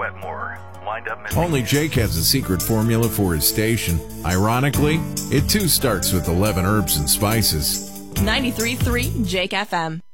drive more. Wind up missing. Only Jake has a secret formula for his station. Ironically, it too starts with 11 herbs and spices. 93.3 Jake FM.